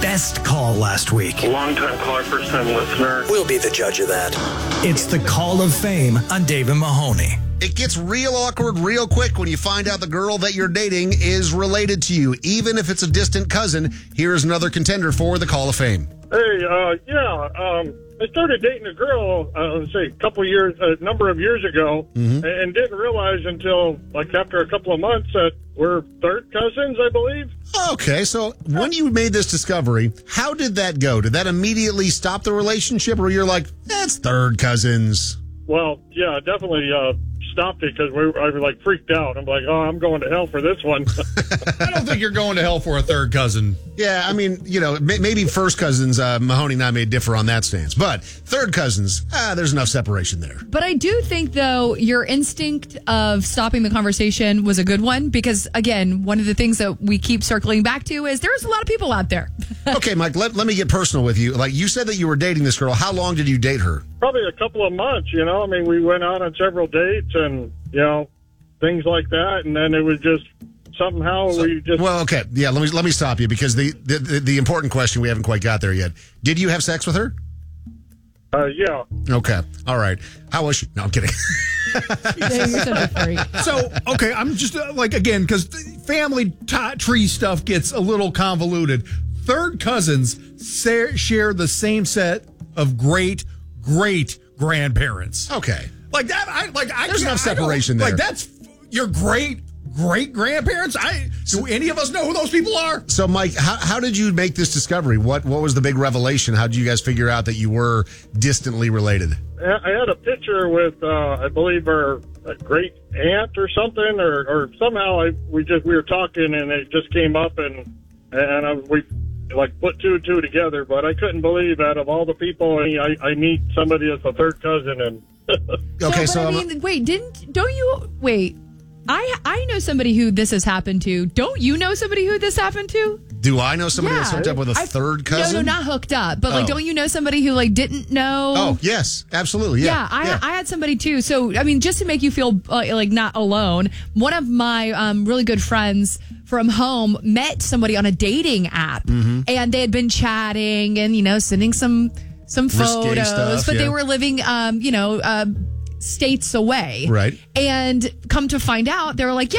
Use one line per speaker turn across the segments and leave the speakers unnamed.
best call last week?
Long-time caller, first-time listener.
We'll be the judge of that. It's the Call of Fame on Dave and Mahoney.
It gets real awkward real quick when you find out the girl that you're dating is related to you, even if it's a distant cousin. Here's another contender for the Call of Fame.
Hey, I started dating a girl, a number of years ago, and didn't realize until, after a couple of months that we're third cousins, I believe.
Okay, so when you made this discovery, how did that go? Did that immediately stop the relationship, or you're like, that's third cousins?
Well, yeah, definitely stopped it because I was freaked out. I'm like, oh, I'm going to hell for this one.
I don't think you're going to hell for a third cousin.
Yeah, I mean, maybe first cousins, Mahoney and I may differ on that stance. But third cousins, there's enough separation there.
But I do think, though, your instinct of stopping the conversation was a good one because, again, one of the things that we keep circling back to is there's a lot of people out there.
Okay, Mike, let me get personal with you. You said that you were dating this girl. How long did you date her?
Probably a couple of months, I mean, we went out on several dates and, things like that. And then it was just somehow we just...
Well, okay. Yeah, let me stop you because the important question, we haven't quite got there yet. Did you have sex with her?
Yeah.
Okay. All right. How was she? No, I'm kidding.
You're such a freak.
So, okay, I'm just again, because family tree stuff gets a little convoluted. Third cousins share the same set of great grandparents.
Okay.
Like that,
there's enough separation there.
That's your great grandparents. Do any of us know who those people are?
So, Mike, how did you make this discovery? What was the big revelation? How did you guys figure out that you were distantly related?
I had a picture with, I believe, her great aunt or something, or somehow we were talking and it just came up and we put two and two together. But I couldn't believe out of all the people I meet somebody as a third cousin and.
Okay, so
I know somebody who this has happened to. Don't you know somebody who this happened to?
Do I know somebody that's hooked up with a third cousin?
No, not hooked up. But don't you know somebody who didn't know?
Oh, yes, absolutely. Yeah.
I had somebody too. So, I mean, just to make you feel not alone, one of my really good friends from home met somebody on a dating app and they had been chatting and, sending some photos,
stuff,
but they were living, states away.
Right.
And come to find out, they were like,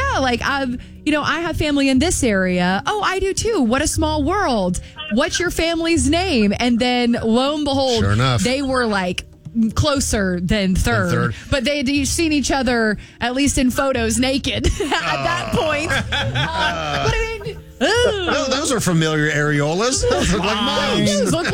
I have family in this area. Oh, I do too. What a small world. What's your family's name? And then lo and behold,
sure enough,
they were closer than third. But they had seen each other, at least in photos, naked at that point. But I mean...
No, those are familiar areolas. Those look like mine.
Those look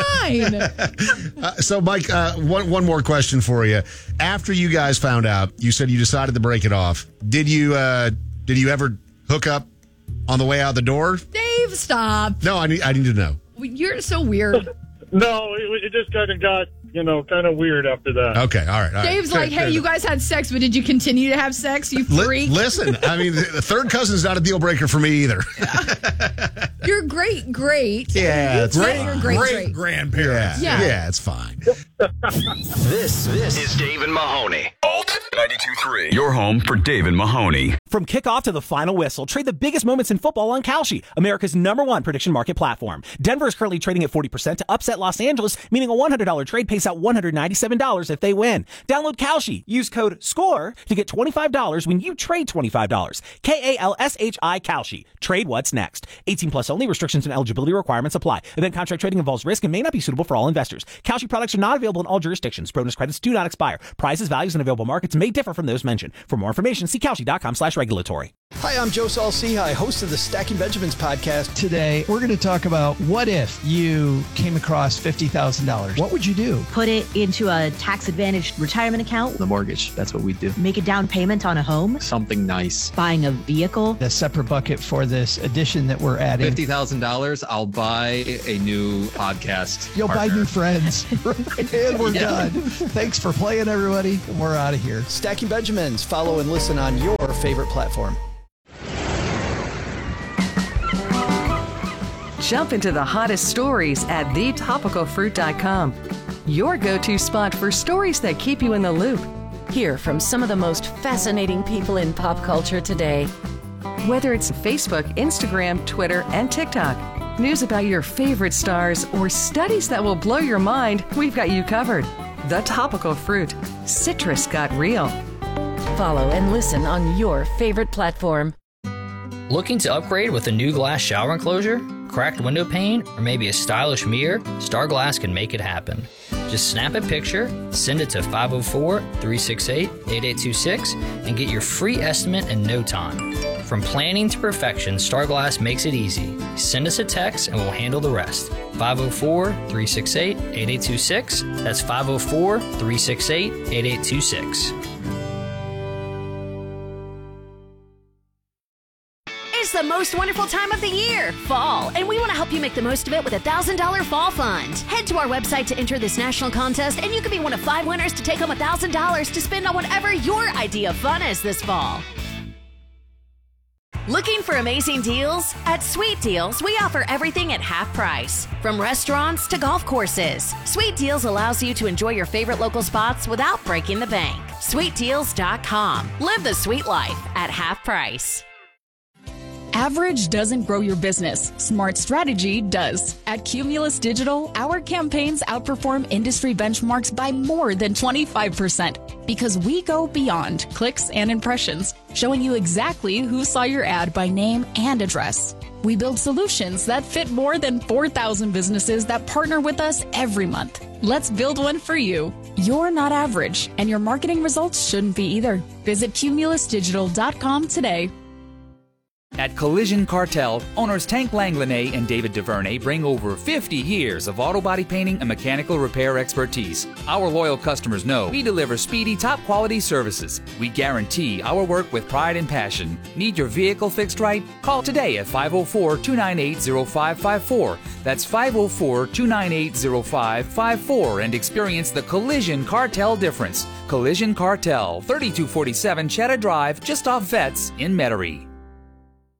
like mine.
So, Mike, one more question for you. After you guys found out, you said you decided to break it off. Did you ever hook up on the way out the door?
Dave, stop.
No, I need to know.
You're so weird.
No, it just kind of got, kind of weird after that.
Okay, all right.
Dave's hey, you guys had sex, but did you continue to have sex, you freak?
Listen, I mean, the third cousin's not a deal breaker for me either.
You're great.
Yeah, it's
great
grandparents.
Yeah, it's fine.
This is Dave and Mahoney. Alt 92.3. Your home for Dave and Mahoney.
From kickoff to the final whistle, trade the biggest moments in football on Kalshi, America's #1 prediction market platform. Denver is currently trading at 40% to upset Los Angeles, meaning a $100 trade pays out $197 if they win. Download Kalshi. Use code SCORE to get $25 when you trade $25. KALSHI Kalshi. Trade what's next. 18 plus only. Restrictions and eligibility requirements apply. Event contract trading involves risk and may not be suitable for all investors. Kalshi products are not available in all jurisdictions. Bonus credits do not expire. Prizes, values, and available markets may differ from those mentioned. For more information, see Kalshi.com/regulatory.
Hi, I'm Joe Saul-Sehy, host of the Stacking Benjamins podcast.
Today, we're going to talk about what if you came across $50,000? What would you do?
Put it into a tax-advantaged retirement account.
The mortgage, that's what we do.
Make a down payment on a home.
Something nice.
Buying a vehicle.
A separate bucket for this addition that we're adding.
$50,000, I'll buy a new podcast.
You'll
partner.
buy new friends. And we're done. Thanks for playing, everybody. We're out of here.
Stacking Benjamins. Follow and listen on your favorite platform.
Jump into the hottest stories at thetopicalfruit.com. Your go-to spot for stories that keep you in the loop. Hear from some of the most fascinating people in pop culture today. Whether it's Facebook, Instagram, Twitter, and TikTok, news about your favorite stars, or studies that will blow your mind, we've got you covered. The Topical Fruit. Citrus got real. Follow and listen on your favorite platform.
Looking to upgrade with a new glass shower enclosure, cracked window pane, or maybe a stylish mirror? Star Glass can make it happen. Just snap a picture, send it to 504-368-8826, and get your free estimate in no time. From planning to perfection, Star Glass makes it easy. Send us a text and we'll handle the rest. 504-368-8826. That's 504-368-8826.
It's the most wonderful time of the year, fall, and we want to help you make the most of it with a $1,000 fall fund. Head to our website to enter this national contest, and you could be one of 5 winners to take home $1,000 to spend on whatever your idea of fun is this fall. Looking for amazing deals? At Sweet Deals, we offer everything at half price, from restaurants to golf courses. Sweet Deals allows you to enjoy your favorite local spots without breaking the bank. SweetDeals.com. Live the sweet life at half price.
Average doesn't grow your business. Smart strategy does. At Cumulus Digital, our campaigns outperform industry benchmarks by more than 25% because we go beyond clicks and impressions, showing you exactly who saw your ad by name and address. We build solutions that fit more than 4,000 businesses that partner with us every month. Let's build one for you. You're not average, and your marketing results shouldn't be either. Visit cumulusdigital.com today.
At Collision Cartel, owners Tank Langlanay and David DuVernay bring over 50 years of auto body painting and mechanical repair expertise. Our loyal customers know we deliver speedy, top-quality services. We guarantee our work with pride and passion. Need your vehicle fixed right? Call today at 504-298-0554. That's 504-298-0554 and experience the Collision Cartel difference. Collision Cartel, 3247 Cheddar Drive, just off Vets in Metairie.